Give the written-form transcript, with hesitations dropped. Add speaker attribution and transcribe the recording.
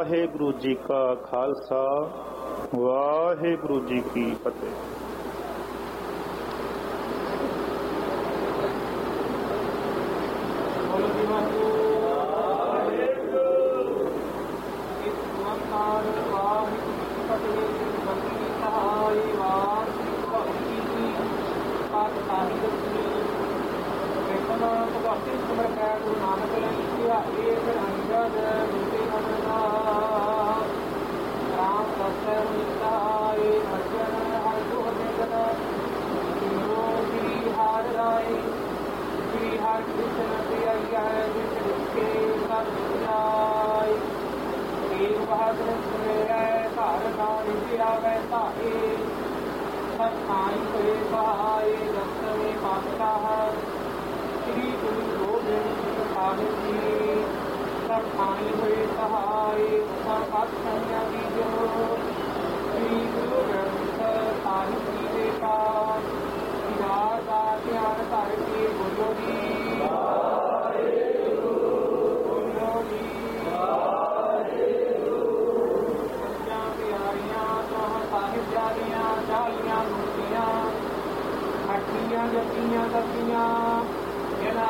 Speaker 1: ਵਾਹਿਗੁਰੂ ਜੀ ਕਾ ਖਾਲਸਾ, ਵਾਹਿਗੁਰੂ ਜੀ ਕੀ ਫਤਿਹ।
Speaker 2: ਗੁਰੂ ਨਾਨਕ ਲਈ ਧਿਆਏ ਫਿਰ ਅੰਗਦ ਰੂਪੇ ਮਨਨਾਥ ਰਾਮ ਸਤਿ ਨਿਤਾਏ ਅਰਜਨ ਹਰਿ ਗੁਣ ਨਿਗਨ ਜਿਨੋ ਸ੍ਰੀ ਹਰਿ ਰਾਏ ਸ੍ਰੀ ਹਰਿ ਕ੍ਰਿਸ਼ਨ ਤੇ ਆਇਆ ਹੈ ਜਿਸ ਕੇ ਸਤ ਜਾਏ ਏਕ ਬਹਾਦਰ ਸੁਨੇਰੇ ਘਰ ਨਾਮ ਧਿਆਵੇ ਧਾਏ ਸਤ ਸਾਈ ਹੋਏ ਸਹਾਏ ਦਸਵੇਂ ਪਾਤਸ਼ਾਹ श्री गुरु गोबिंद साहिब जी सब पानी हुए सहाय संज्ञा की जो श्री गुरु ग्रंथ साहिब जी के पास यार का ध्यान करके बोलो जी बोलो जी सच्चा प्यारियां तो साहिब जारियां चालियां मूर्तियां हट्टियां जतियां दतियां जिन्हां